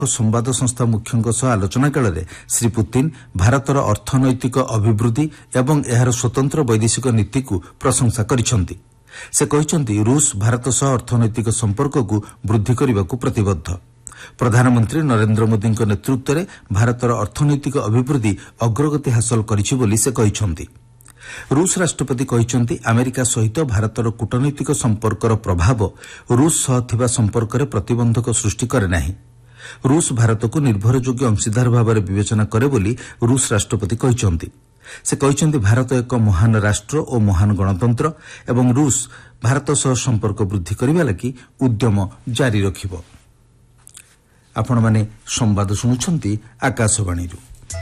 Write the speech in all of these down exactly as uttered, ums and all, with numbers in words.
ସମ୍ବାଦ ସଂସ୍ଥା ମୁଖ୍ୟଙ୍କ ସହ ଆଲୋଚନା କାଳରେ ଶ୍ରୀ ପୁତିନ ଭାରତର ଅର୍ଥନୈତିକ ଅଭିବୃଦ୍ଧି ଏବଂ ଏହାର ସ୍ୱତନ୍ତ୍ର ବୈଦେଶିକ ନୀତିକୁ ପ୍ରଶଂସା କରିଛନ୍ତି। ସେ କହିଛନ୍ତି ରୁଷ ଭାରତ ସହ ଅର୍ଥନୈତିକ ସମ୍ପର୍କକୁ ବୃଦ୍ଧି କରିବାକୁ ପ୍ରତିବଦ୍ଧ। ପ୍ରଧାନମନ୍ତ୍ରୀ ନରେନ୍ଦ୍ର ମୋଦିଙ୍କ ନେତୃତ୍ୱରେ ଭାରତର ଅର୍ଥନୈତିକ ଅଭିବୃଦ୍ଧି ଅଗ୍ରଗତି ହାସଲ କରିଛି ବୋଲି ସେ କହିଛନ୍ତି। ରୁଷ ରାଷ୍ଟ୍ରପତି କହିଛନ୍ତି ଆମେରିକା ସହିତ ଭାରତର କୂଟନୈତିକ ସମ୍ପର୍କର ପ୍ରଭାବ ରୁଷ ସହ ଥିବା ସମ୍ପର୍କରେ ପ୍ରତିବନ୍ଧକ ସୃଷ୍ଟି କରେ ନାହିଁ। ରୁଷ ଭାରତକୁ ନିର୍ଭରଯୋଗ୍ୟ ଅଂଶୀଦାର ଭାବରେ ବିବେଚନା କରେ ବୋଲି ରୁଷ ରାଷ୍ଟ୍ରପତି କହିଛନ୍ତି। ସେ କହିଛନ୍ତି ଭାରତ ଏକ ମହାନ ରାଷ୍ଟ୍ର ଓ ମହାନ ଗଣତନ୍ତ୍ର ଏବଂ ରୁଷ ଭାରତ ସହ ସମ୍ପର୍କ ବୃଦ୍ଧି କରିବା ଲାଗି ଉଦ୍ୟମ ଜାରି ରଖିବ। ଆପଣମାନେ ସମ୍ବାଦ ଶୁଣୁଛନ୍ତି ଆକାଶବାଣୀରୁ।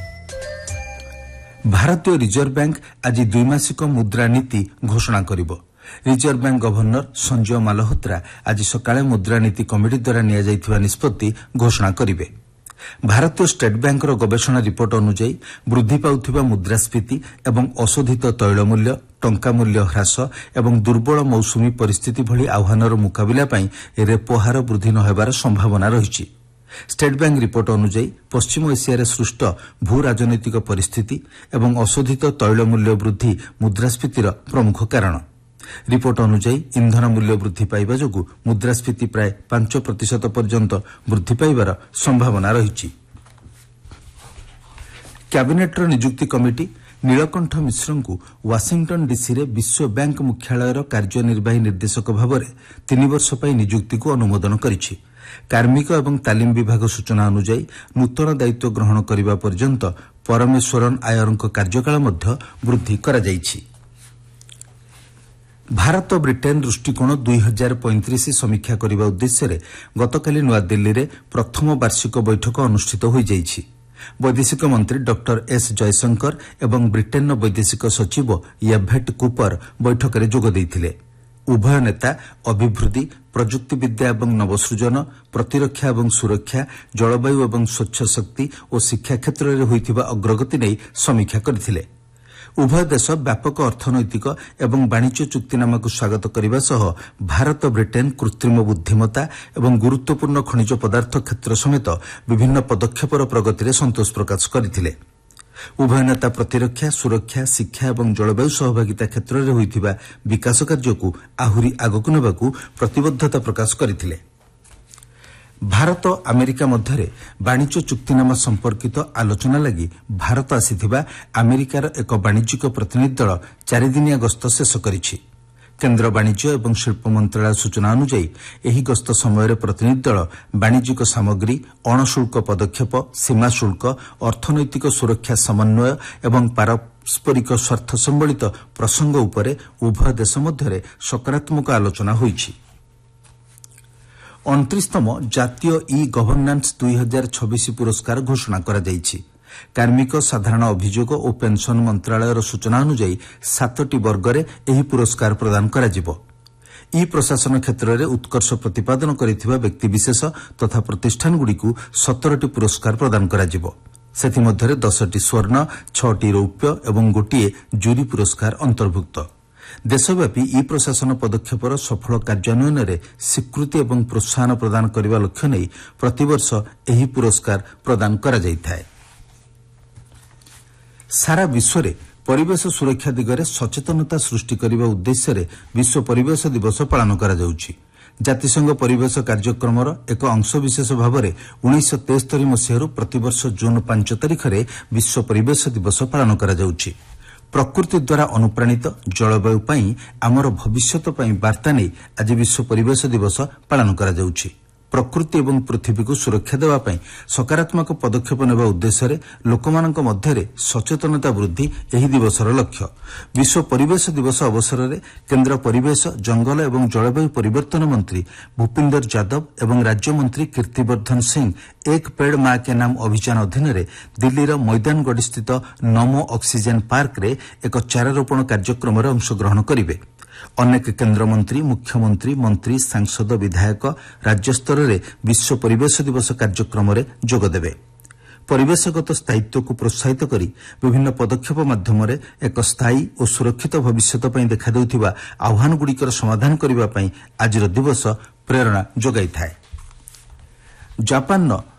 ଭାରତୀୟ ରିଜର୍ଭ ବ୍ୟାଙ୍କ ଆଜି ଦ୍ୱିମାସିକ ମୁଦ୍ରାନୀତି ଘୋଷଣା କରିବ। Reserve bank governor Sanjay Malhotra ଆଜି ସକାଳେ ମୁଦ୍ରାନୀତି କମିଟି ଦ୍ୱାରା ନିଆଯାଇଥିବା ନିଷ୍ପତ୍ତି ଘୋଷଣା କରିବେ। ଭାରତୀୟ ଷ୍ଟେଟ୍ ବ୍ୟାଙ୍କର ଗବେଷଣା ରିପୋର୍ଟ ଅନୁଯାୟୀ ବୃଦ୍ଧି ପାଉଥିବା ମୁଦ୍ରାସ୍ଫୀତି ଏବଂ ଅଶୋଧିତ ତୈଳ ମୂଲ୍ୟ, ଟଙ୍କା ମୂଲ୍ୟ ହ୍ରାସ ଏବଂ ଦୁର୍ବଳ ମୌସୁମୀ ପରିସ୍ଥିତି ଭଳି ଆହ୍ୱାନର ମୁକାବିଲା ପାଇଁ ରେପୋ ହାର ବୃଦ୍ଧି ନ ହେବାର ସମ୍ଭାବନା ରହିଛି। ଷ୍ଟେଟ୍ ବ୍ୟାଙ୍କ ରିପୋର୍ଟ ଅନୁଯାୟୀ ପଶ୍ଚିମ ଏସିଆରେ ସୃଷ୍ଟ ଭୂ ରାଜନୈତିକ ପରିସ୍ଥିତି ଏବଂ ଅଶୋଧିତ ତୈଳ ମୂଲ୍ୟ ବୃଦ୍ଧି ମୁଦ୍ରାସ୍ଫୀତିର ପ୍ରମୁଖ କାରଣ। ରିପୋର୍ଟ ଅନୁଯାୟୀ ଇନ୍ଧନ ମୂଲ୍ୟ ବୃଦ୍ଧି ପାଇବା ଯୋଗୁଁ ମୁଦ୍ରାସ୍ଫୀତି ପ୍ରାୟ ପାଞ୍ଚ ପ୍ରତିଶତ ପର୍ଯ୍ୟନ୍ତ ବୃଦ୍ଧି ପାଇବାର ସମ୍ଭାବନା ରହିଛି। କ୍ୟାବିନେଟ୍ର ନିଯୁକ୍ତି କମିଟି ନୀଳକଣ୍ଠ ମିଶ୍ରଙ୍କୁ ୱାଶିଂଟନ୍ ଡିସିରେ ବିଶ୍ୱ ବ୍ୟାଙ୍କ ମୁଖ୍ୟାଳୟର କାର୍ଯ୍ୟନିର୍ବାହୀ ନିର୍ଦ୍ଦେଶକ ଭାବରେ ତିନି ବର୍ଷ ପାଇଁ ନିଯୁକ୍ତିକୁ ଅନୁମୋଦନ କରିଛି। କାର୍ମିକ ଏବଂ ତାଲିମ ବିଭାଗ ସୂଚନା ଅନୁଯାୟୀ ନୂତନ ଦାୟିତ୍ୱ ଗ୍ରହଣ କରିବା ପର୍ଯ୍ୟନ୍ତ ପରମେଶ୍ୱରନ୍ ଆୟରଙ୍କ କାର୍ଯ୍ୟକାଳ ମଧ୍ୟ ବୃଦ୍ଧି କରାଯାଇଛି। ଭାରତ ବ୍ରିଟେନ୍ ଦୃଷ୍ଟିକୋଣ ଦୁଇ ହଜାର ପଇଁତିରିଶ ସମୀକ୍ଷା କରିବା ଉଦ୍ଦେଶ୍ୟରେ ଗତକାଲି ନୂଆଦିଲ୍ଲୀରେ ପ୍ରଥମ ବାର୍ଷିକ ବୈଠକ ଅନୁଷ୍ଠିତ ହୋଇଯାଇଛି। ବୈଦେଶିକ ମନ୍ତ୍ରୀ ଡକ୍ଟର ଏସ୍ ଜୟଶଙ୍କର ଏବଂ ବ୍ରିଟେନ୍ର ବୈଦେଶିକ ସଚିବ ୟଭେଟ୍ କୁପର ବୈଠକରେ ଯୋଗ ଦେଇଥିଲେ। ଉଭୟ ନେତା ଅଭିବୃଦ୍ଧି, ପ୍ରଯୁକ୍ତିବିଦ୍ୟା ଏବଂ ନବସୃଜନ, ପ୍ରତିରକ୍ଷା ଏବଂ ସୁରକ୍ଷା, ଜଳବାୟୁ ଏବଂ ସ୍ୱଚ୍ଛ ଶକ୍ତି ଓ ଶିକ୍ଷା କ୍ଷେତ୍ରରେ ହୋଇଥିବା ଅଗ୍ରଗତି ନେଇ ସମୀକ୍ଷା କରିଥିଲେ। ଉଭୟ ଦେଶ ବ୍ୟାପକ ଅର୍ଥନୈତିକ ଏବଂ ବାଣିଜ୍ୟ ଚୁକ୍ତିନାମାକୁ ସ୍ୱାଗତ କରିବା ସହ ଭାରତ ବ୍ରିଟେନ୍ କୃତ୍ରିମ ବୁଦ୍ଧିମତ୍ତା ଏବଂ ଗୁରୁତ୍ୱପୂର୍ଣ୍ଣ ଖଣିଜ ପଦାର୍ଥ କ୍ଷେତ୍ର ସମେତ ବିଭିନ୍ନ ପଦକ୍ଷେପର ପ୍ରଗତିରେ ସନ୍ତୋଷ ପ୍ରକାଶ କରିଥିଲେ। ଉଭୟ ନେତା ପ୍ରତିରକ୍ଷା, ସୁରକ୍ଷା, ଶିକ୍ଷା ଏବଂ ଜଳବାୟୁ ସହଭାଗିତା କ୍ଷେତ୍ରରେ ହୋଇଥିବା ବିକାଶ କାର୍ଯ୍ୟକୁ ଆହୁରି ଆଗକୁ ନେବାକୁ ପ୍ରତିବଦ୍ଧତା ପ୍ରକାଶ କରିଥିଲେ। ଭାରତ ଆମେରିକା ମଧ୍ୟରେ ବାଣିଜ୍ୟ ଚୁକ୍ତିନାମା ସମ୍ପର୍କିତ ଆଲୋଚନା ଲାଗି ଭାରତ ଆସିଥିବା ଆମେରିକାର ଏକ ବାଣିଜ୍ୟିକ ପ୍ରତିନିଧି ଦଳ ଚାରିଦିନିଆ ଗସ୍ତ ଶେଷ କରିଛି। କେନ୍ଦ୍ର ବାଣିଜ୍ୟ ଏବଂ ଶିଳ୍ପ ମନ୍ତ୍ରଣାଳୟ ସୂଚନା ଅନୁଯାୟୀ ଏହି ଗସ୍ତ ସମୟରେ ପ୍ରତିନିଧି ଦଳ ବାଣିଜ୍ୟିକ ସାମଗ୍ରୀ, ଅଣଶୁଳ୍କ ପଦକ୍ଷେପ, ସୀମା ଶୁଳ୍କ, ଅର୍ଥନୈତିକ ସୁରକ୍ଷା ସମନ୍ୱୟ ଏବଂ ପାରସ୍ପରିକ ସ୍ୱାର୍ଥ ସମ୍ବଳିତ ପ୍ରସଙ୍ଗ ଉପରେ ଉଭୟ ଦେଶ ମଧ୍ୟରେ ସକାରାତ୍ମକ ଆଲୋଚନା ହୋଇଛି। ଅଣତିରିଶତମ ଜାତୀୟ ଇ ଗଭର୍ଣ୍ଣାନ୍ସ ଦୁଇ ହଜାର ଛବିଶ ପୁରସ୍କାର ଘୋଷଣା କରାଯାଇଛି। କାର୍ମିକ, ସାଧାରଣ ଅଭିଯୋଗ ଓ ପେନ୍ସନ ମନ୍ତ୍ରଣାଳୟର ସୂଚନା ଅନୁଯାୟୀ ସାତଟି ବର୍ଗରେ ଏହି ପୁରସ୍କାର ପ୍ରଦାନ କରାଯିବ। ଇ ପ୍ରଶାସନ କ୍ଷେତ୍ରରେ ଉତ୍କର୍ଷ ପ୍ରତିପାଦନ କରିଥିବା ବ୍ୟକ୍ତିବିଶେଷ ତଥା ପ୍ରତିଷ୍ଠାନଗୁଡ଼ିକୁ ସତରଟି ପୁରସ୍କାର ପ୍ରଦାନ କରାଯିବ। ସେଥିମଧ୍ୟରେ ଦଶଟି ସ୍ୱର୍ଣ୍ଣ, ଛଅଟି ରୌପ୍ୟ ଏବଂ ଗୋଟିଏ ଜୁରି ପୁରସ୍କାର ଅନ୍ତର୍ଭୁକ୍ତ। ଦେଶବ୍ୟାପୀ ଇ ପ୍ରଶାସନ ପଦକ୍ଷେପର ସଫଳ କାର୍ଯ୍ୟାନ୍ୱୟନରେ ସ୍ୱୀକୃତି ଏବଂ ପ୍ରୋତ୍ସାହନ ପ୍ରଦାନ କରିବା ଲକ୍ଷ୍ୟ ନେଇ ପ୍ରତିବର୍ଷ ଏହି ପୁରସ୍କାର ପ୍ରଦାନ କରାଯାଇଥାଏ। ସାରା ବିଶ୍ୱରେ ପରିବେଶ ସୁରକ୍ଷା ଦିଗରେ ସଚେତନତା ସୃଷ୍ଟି କରିବା ଉଦ୍ଦେଶ୍ୟରେ ବିଶ୍ୱ ପରିବେଶ ଦିବସ ପାଳନ କରାଯାଉଛି। ଜାତିସଂଘ ପରିବେଶ କାର୍ଯ୍ୟକ୍ରମର ଏକ ଅଂଶବିଶେଷ ଭାବରେ ଉଣେଇଶହ ତେସ୍ତରୀ ମସିହାରୁ ପ୍ରତିବର୍ଷ ଜୁନ୍ ପାଞ୍ଚ ତାରିଖରେ ବିଶ୍ୱ ପରିବେଶ ଦିବସ ପାଳନ କରାଯାଉଛି। ପ୍ରକୃତି ଦ୍ୱାରା ଅନୁପ୍ରାଣିତ ଜଳବାୟୁ ପାଇଁ ଆମର ଭବିଷ୍ୟତ ପାଇଁ ବାର୍ତ୍ତା ନେଇ ଆଜି ବିଶ୍ୱ ପରିବେଶ ଦିବସ ପାଳନ କରାଯାଉଛି। ପ୍ରକୃତି ଏବଂ ପୃଥିବୀକୁ ସୁରକ୍ଷା ଦେବା ପାଇଁ ସକାରାତ୍ମକ ପଦକ୍ଷେପ ନେବା ଉଦ୍ଦେଶ୍ୟରେ ଲୋକମାନଙ୍କ ମଧ୍ୟରେ ସଚେତନତା ବୃଦ୍ଧି ଏହି ଦିବସର ଲକ୍ଷ୍ୟ। ବିଶ୍ୱ ପରିବେଶ ଦିବସ ଅବସରରେ କେନ୍ଦ୍ର ପରିବେଶ, ଜଙ୍ଗଲ ଏବଂ ଜଳବାୟୁ ପରିବର୍ତ୍ତନ ମନ୍ତ୍ରୀ ଭୂପିନ୍ଦର ଯାଦବ ଏବଂ ରାଜ୍ୟମନ୍ତ୍ରୀ କୀର୍ତ୍ତିବର୍ଦ୍ଧନ ସିଂ ଏକ ପେଡ୍ ମା କେ ନାମ ଅଭିଯାନ ଅଧୀନରେ ଦିଲ୍ଲୀର ମୈଦାନଗଡ଼ିସ୍ଥିତ ନମୋ ଅକ୍ସିଜେନ୍ ପାର୍କରେ ଏକ ଚାରାରୋପଣ କାର୍ଯ୍ୟକ୍ରମରେ ଅଂଶଗ୍ରହଣ କରିବେ। ଅନେକ କେନ୍ଦ୍ରମନ୍ତ୍ରୀ, ମୁଖ୍ୟମନ୍ତ୍ରୀ, ମନ୍ତ୍ରୀ, ସାଂସଦ, ବିଧାୟକ ରାଜ୍ୟସ୍ତରରେ ବିଶ୍ୱ ପରିବେଶ ଦିବସ କାର୍ଯ୍ୟକ୍ରମରେ ଯୋଗଦେବେ। ପରିବେଶଗତ ସ୍ଥାୟିତ୍ୱକୁ ପ୍ରୋତ୍ସାହିତ କରି ବିଭିନ୍ନ ପଦକ୍ଷେପ ମାଧ୍ୟମରେ ଏକ ସ୍ଥାୟୀ ଓ ସୁରକ୍ଷିତ ଭବିଷ୍ୟତ ପାଇଁ ଦେଖାଦେଉଥିବା ଆହ୍ୱାନଗୁଡ଼ିକର ସମାଧାନ କରିବା ପାଇଁ ଆଜିର ଦିବସ ପ୍ରେରଣା ଯୋଗାଇଥାଏ। ଜାପାନର